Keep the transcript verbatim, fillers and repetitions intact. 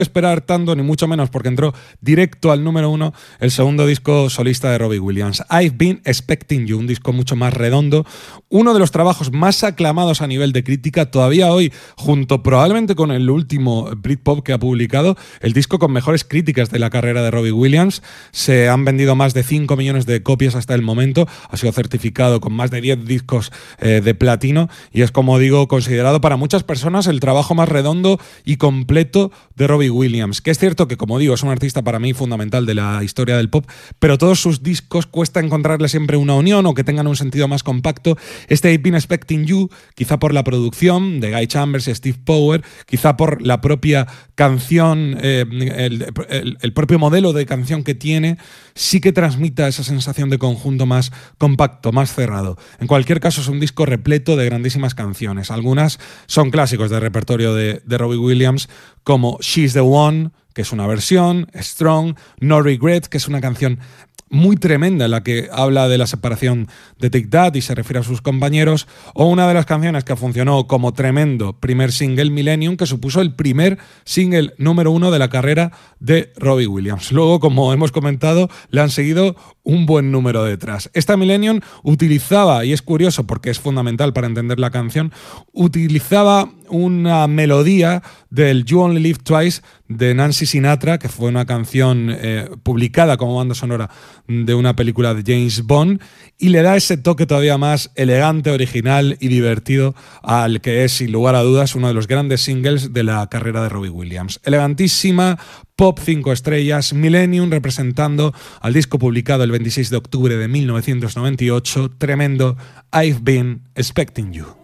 esperar tanto, ni mucho menos, porque entró directo al número uno el segundo disco solista de Robbie Williams, I've Been Expecting You, un disco mucho más redondo, uno de los trabajos más aclamados a nivel de crítica, todavía hoy, junto probablemente con el último Britpop que ha publicado, el disco con mejores críticas de la carrera de Robbie Williams. Se han vendido más de cinco millones de copias hasta el momento, ha sido certificado con más de diez discos eh, de platino y es, como digo, considerado para muchas personas el trabajo más redondo y completo de Robbie Williams, que es cierto que, como digo, es un artista para mí fundamental de la historia del pop, pero todos sus discos cuesta encontrarle siempre una unión o que tengan un sentido más compacto. Este I've Been Expecting You, quizá por la producción de Guy Chambers y Steve Power, quizá por la propia canción, eh, el, el, el propio modelo de canción que tiene, sí que transmita esa sensación de conjunto más compacto, más cerrado. En cualquier caso, es un disco repleto de grandísimas canciones. Algunas son clásicos del repertorio de, de Robbie Williams, como She's the One, que es una versión, Strong, No Regret, que es una canción muy tremenda en la que habla de la separación de Take That y se refiere a sus compañeros, o una de las canciones que funcionó como tremendo primer single, Millennium, que supuso el primer single número uno de la carrera de Robbie Williams. Luego, como hemos comentado, le han seguido un buen número detrás. Esta Millennium utilizaba, y es curioso porque es fundamental para entender la canción, utilizaba una melodía del You Only Live Twice de Nancy Sinatra, que fue una canción eh, publicada como banda sonora de una película de James Bond, y le da ese toque todavía más elegante, original y divertido al que es, sin lugar a dudas, uno de los grandes singles de la carrera de Robbie Williams. Elegantísima, pop cinco estrellas, Millennium, representando al disco publicado el veintiséis de octubre de mil novecientos noventa y ocho, tremendo I've Been Expecting You.